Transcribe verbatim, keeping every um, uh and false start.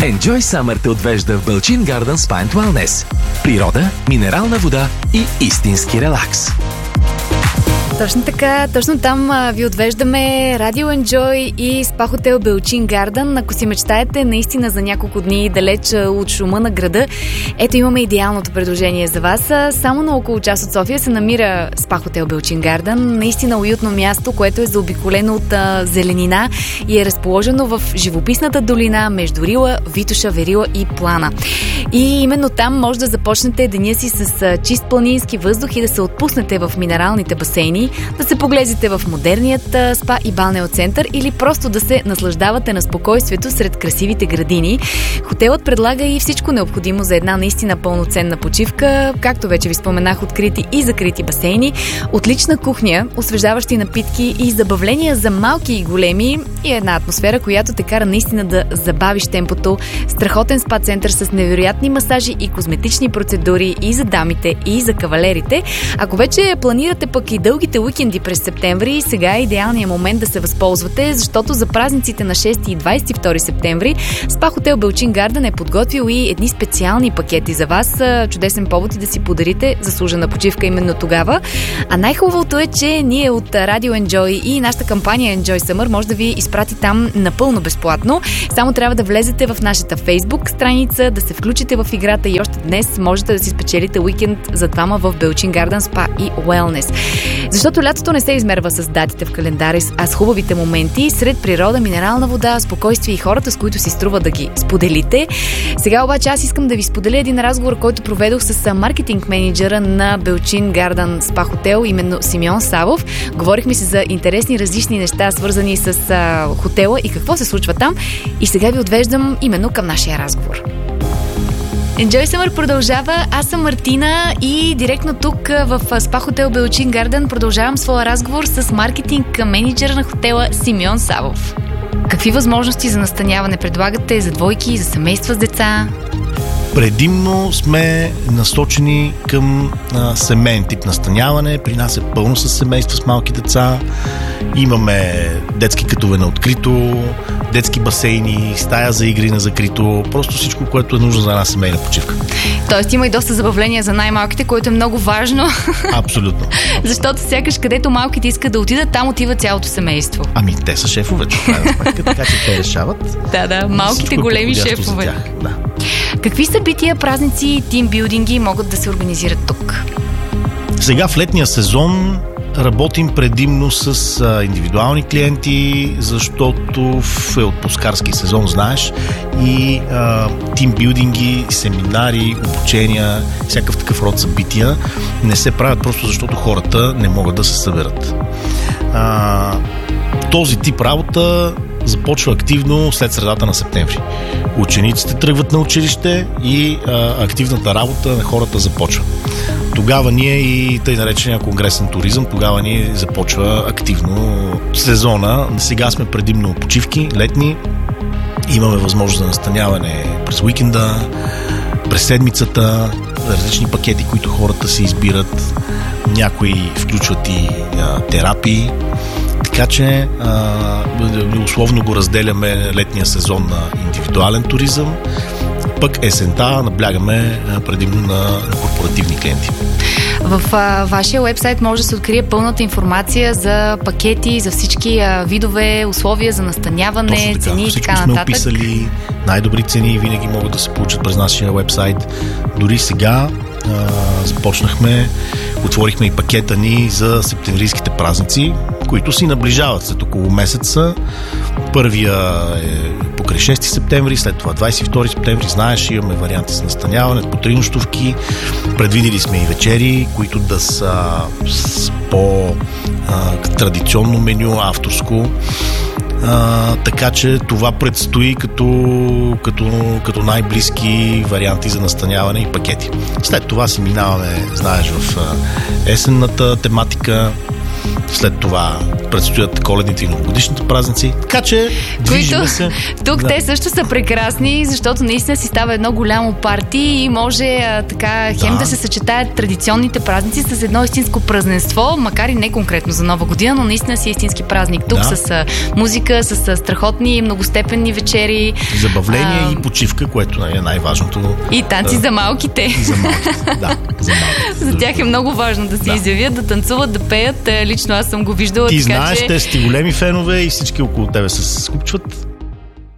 Enjoy Summer те отвежда в Белчин Гарден Spa and Wellness. Природа, минерална вода и истински релакс. Точно така, точно там а, ви отвеждаме Радио Enjoy и спа хотел Белчин Гарден. Ако си мечтаете наистина за няколко дни далеч от шума на града, ето имаме идеалното предложение за вас. Само на около час от София се намира спа хотел Белчин Гарден. Наистина уютно място, което е заобиколено от а, зеленина и е разположено в живописната долина между Рила, Витоша, Верила и Плана. И именно там може да започнете деня си с а, чист планински въздух и да се отпуснете в минералните басейни, да се поглезите в модерният а, спа и балнео център или просто да се наслаждавате на спокойствието сред красивите градини. Хотелът предлага и всичко необходимо за една наистина пълноценна почивка, както вече ви споменах, открити и закрити басейни, отлична кухня, освежаващи напитки и забавления за малки и големи и една атмосфера, която те кара наистина да забавиш темпото. Страхотен спа център с невероятни масажи и козметични процедури и за дамите, и за кавалерите. Ако вече планирате пък и дългите уикенди през септември, сега е идеалният момент да се възползвате, защото за празниците на шести и двадесет и втори септември спа хотел Белчин Гарден е подготвил и едни специални пакети за вас. Чудесен повод и да си подарите заслужена почивка именно тогава. А най-хубавото е, че ние от Радио Enjoy и нашата кампания Enjoy Summer може да ви изпрати там напълно безплатно. Само трябва да влезете в нашата Facebook страница, да се включите в играта и още днес можете да си спечелите уикенд за двама в Белчин Гарден Spa и Wellness. Защото лятото не се измерва с датите в календари, а с хубавите моменти сред природа, минерална вода, спокойствие и хората, с които си струва да ги споделите. Сега обаче аз искам да ви споделя един разговор, който проведох с маркетинг менеджера на Белчин Гарден Спа Хотел, именно Симеон Савов. Говорихме си за интересни различни неща, свързани с а, хотела и какво се случва там. И сега ви отвеждам именно към нашия разговор. Enjoy Summer продължава. Аз съм Мартина и директно тук в спа хотел Белчин Гарден продължавам своя разговор с маркетинг менеджер на хотела Симеон Савов. Какви възможности за настаняване предлагате за двойки, за семейства с деца? Предимно сме насочени към а, семейен тип настаняване. При нас е пълно с семейства с малки деца. Имаме детски кътове на открито, детски басейни, стая за игри на закрито. Просто всичко, което е нужно за една семейна почивка. Тоест има и доста забавления за най-малките, което е много важно. Абсолютно. Защото сякаш където малките искат да отидат, там отива цялото семейство. Ами те са шефовете, така че те решават. Да, да, малките големи шефове. Да. Какви събития, празници и тимбилдинги могат да се организират тук? Сега в летния сезон работим предимно с а, индивидуални клиенти, защото е отпускарски сезон, знаеш, и а, тимбилдинги, семинари, обучения, всякакъв такъв род събития не се правят просто защото хората не могат да се съберат. А, този тип работа започва активно след средата на септември. Учениците тръгват на училище и а, активната работа на хората започва. Тогава ние и тъй наречения конгресен туризъм, тогава ние започва активно сезона. Сега сме предимно почивки, летни. Имаме възможност за настаняване през уикенда, през седмицата, различни пакети, които хората си избират. Някои включват и а, терапии. Така че а, условно го разделяме летния сезон на индивидуален туризъм, пък есента наблягаме предимно на, на корпоративни клиенти. В а, вашия уебсайт може да се открие пълната информация за пакети, за всички а, видове, условия за настаняване, така, цени и така нататък. Всичко сме описали, най-добри цени винаги могат да се получат през нашия уебсайт. Дори сега а, започнахме, отворихме и пакета ни за септемврийските празници, които си наближават след около месеца. Първия е покрай шести септември, след това двадесет и втори септември, знаеш, имаме варианти с настаняване, по три нощувки. Предвидили сме и вечери, които да са с по-традиционно меню, авторско. А, така че това предстои като, като, като най-близки варианти за настаняване и пакети. След това си минаваме, знаеш, в есенната тематика. След това предстоят коледните и новогодишните празници. Така че движиме Които, се. Тук да. те също са прекрасни, защото наистина си става едно голямо парти и може а, така хем Да. да се съчетаят традиционните празници с едно истинско празненство, макар и не конкретно за Нова година, но наистина си истински празник. Тук Да. с а, музика, с а, страхотни многостепенни вечери. Забавление А, и почивка, което е най-важното. И танци Да. за малките. И за малките. Да, за малките. За тях е много важно да се Да. изявят, да танцуват, да пеят. Е, Лично аз съм го виждала. Ти така, знаеш, че... те са ти големи фенове и всички около тебе се скупчват.